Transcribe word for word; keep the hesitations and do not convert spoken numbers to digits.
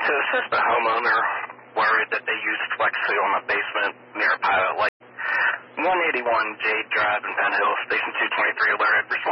To assist a homeowner worried that they used Flex Seal in the basement near a pilot light, one eighty-one Jade Drive in Penn Hill, Station two twenty-three alerted.